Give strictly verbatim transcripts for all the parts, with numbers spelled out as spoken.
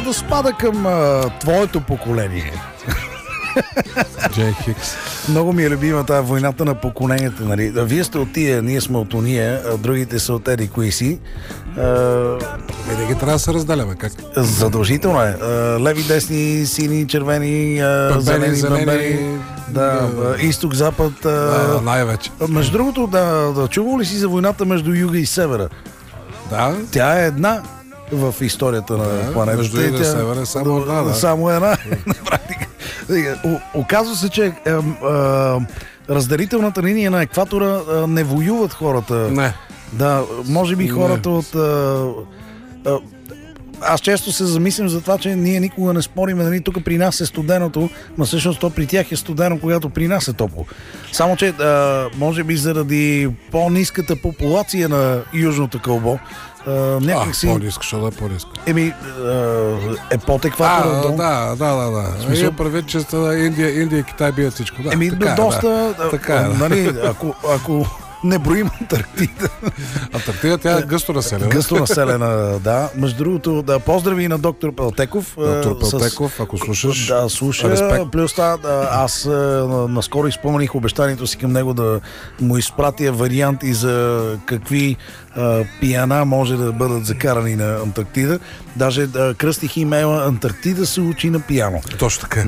сега да спада към а, твоето поколение. Джей Хикс. Много ми е любима тази войната на поколенията. Нали? Вие сте от тия, ние сме от уния, а другите са от еди кои си. Винаги трябва да се разделяме. Как? Задължително е. А, леви, десни, сини, червени, а, Бамбени, зелени, зелени, бамбени. Да, да, изток, запад. Да, най-вече. Между другото, да, да чувал ли си за войната между юга и севера? Да. Тя е една в историята на Да, планетата. между юга и севера е само една, да. Само една. На практика. Оказва се, че е, е, разделителната линия на екватора е, не воюват хората. Не. Да, може би Не. хората от... Е, е, аз често се замислям за това, че ние никога не спорим, нали, тук при нас е студеното, но всъщност то при тях е студено, когато при нас е топло. Само, че а, може би заради по-ниската популация на южното кълбо, а, някак си... А, по-ниско, що да е по-ниско? Еми, а, е под екватора. А, до... да, да, да, да. Смисъл... Има предвид, че Индия, Индия и Китай бият всичко. Да, Еми, така, доста... Да. Така, а, да. нали, ако, ако не броим Антарктида. Антарктида, тя е гъсто населена. Гъсто населена, да. Между другото, да, поздрави на доктор Пелтеков. Доктор а, Пелтеков, с... ако слушаш, Да, слуша. респект. Плюс това, да, аз а, наскоро изпълних обещанието си към него да му изпратя варианти за какви а, пияна може да бъдат закарани на Антарктида. Даже да, кръстих имейла Антарктида се учи на пияно. Точно така.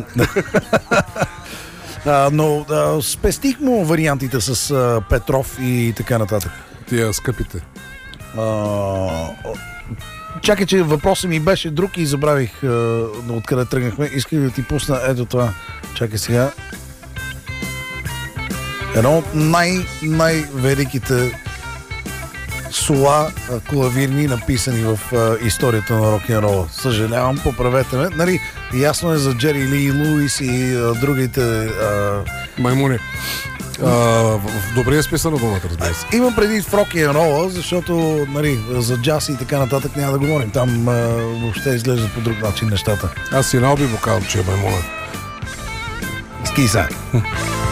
А, но а, спестих му вариантите с а, Петров и така нататък. Тия скъпите. А, чакай, че въпросът ми беше друг и забравих а, откъде тръгнахме. Исках да ти пусна ето това. Чакай сега. Едно от най- най-великите сола а, клавирни, написани в а, историята на рок-н-рола. Съжалявам, поправете ме. Нали, ясно е за Джери Ли Луис и а, другите... А... Маймуни. А, в в добрия смисъл на думата, разбира се. Имам преди в рок-н-рола, защото нали, за джаз и така нататък няма да говорим. Там а, въобще изглеждат по друг начин нещата. Аз и Налби му казвам, че е маймуна. Ски са.